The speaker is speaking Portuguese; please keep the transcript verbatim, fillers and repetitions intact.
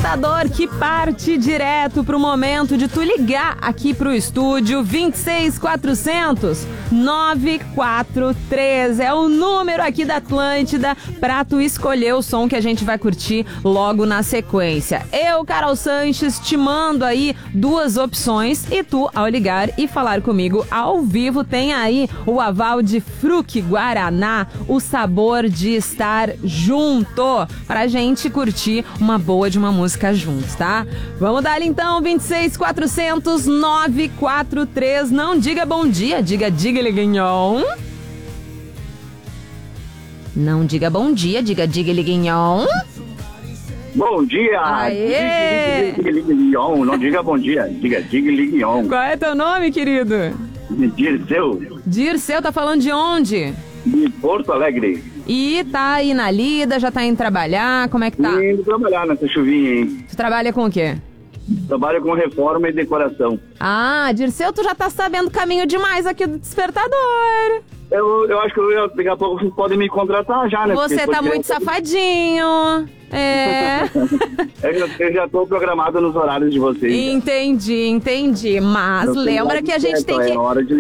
despertador que parte direto pro momento de tu ligar aqui pro estúdio. Vinte e seis quatrocentos, nove quatro três é o número aqui da Atlântida pra tu escolher o som que a gente vai curtir logo na sequência. Eu, Carol Sanches, te mando aí duas opções e tu, ao ligar e falar comigo ao vivo, tem aí o aval de Fruc Guaraná, o sabor de estar junto, pra gente curtir uma boa de uma música juntos, tá? Vamos dar então, vinte e seis quatrocentos, nove quatro três. Não diga bom dia, diga diga liguinhon. Não diga bom dia, diga diga liguinhon. Bom dia! Aê! Diga, diga, diga, não diga bom dia, diga, diga, liguion. Qual é teu nome, querido? Dirceu, Dirceu, tá falando de onde? de Porto Alegre. E tá aí na lida, já tá indo trabalhar, como é que tá? Indo trabalhar nessa chuvinha, hein? Tu trabalha com o quê? Trabalho com reforma e decoração. Ah, Dirceu, tu já tá sabendo caminho demais aqui do despertador. Eu, eu acho que eu, daqui a pouco vocês podem me contratar já, né? Você Porque tá muito eu- safadinho. É. Eu, eu já tô programado nos horários de vocês. Entendi, entendi. Mas Eu tenho lembra que a gente certo, tem que... É hora de